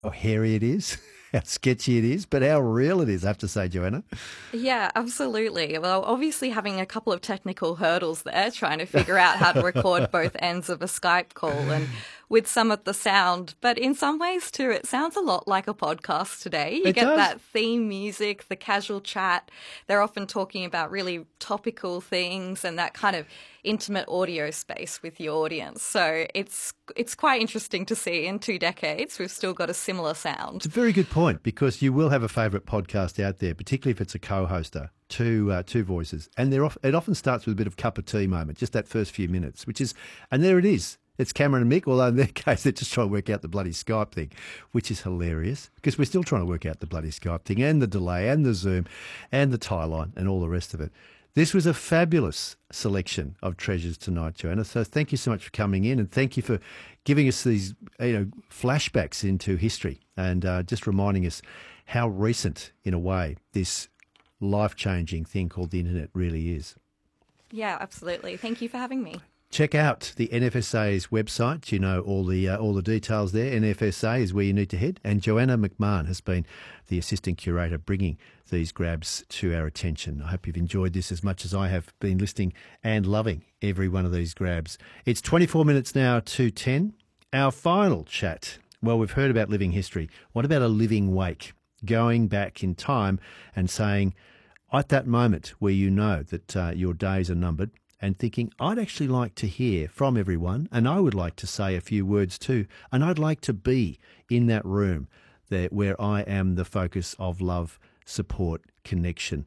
hairy it is, how sketchy it is, but how real it is, I have to say, Joanna. Yeah, absolutely. Well, obviously having a couple of technical hurdles there, trying to figure out how to record both ends of a Skype call and with some of the sound. But in some ways too, it sounds a lot like a podcast today. You It get does. that theme music, the casual chat. They're often talking about really topical things and that kind of intimate audio space with your audience. So it's quite interesting to see in 2 decades we've still got a similar sound. It's a very good point, because you will have a favourite podcast out there, particularly if it's a co-hoster, two voices. And it often starts with a bit of cup of tea moment, just that first few minutes, and there it is. It's Cameron and Mick, although in their case they're just trying to work out the bloody Skype thing, which is hilarious because we're still trying to work out the bloody Skype thing and the delay and the Zoom and the tie line and all the rest of it. This was a fabulous selection of treasures tonight, Joanna. So thank you so much for coming in, and thank you for giving us these flashbacks into history and just reminding us how recent, in a way, this life-changing thing called the internet really is. Yeah, absolutely. Thank you for having me. Check out the NFSA's website. You know all the details there. NFSA is where you need to head. And Joanna McMahon has been the assistant curator bringing these grabs to our attention. I hope you've enjoyed this as much as I have been listening and loving every one of these grabs. It's 24 minutes now to 10. Our final chat. Well, we've heard about living history. What about a living wake? Going back in time and saying, at that moment where you know that your days are numbered, and thinking, I'd actually like to hear from everyone, and I would like to say a few words too, and I'd like to be in that room there where I am the focus of love, support, connection.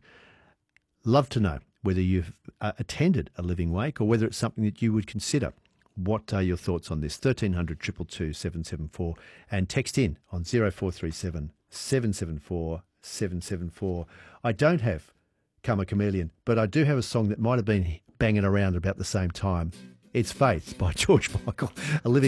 Love to know whether you've attended a living wake or whether it's something that you would consider. What are your thoughts on this? 1300 222 774 and text in on 0437 774 774. I don't have Come a Chameleon, but I do have a song that might have been banging around about the same time. It's Faith by George Michael, a living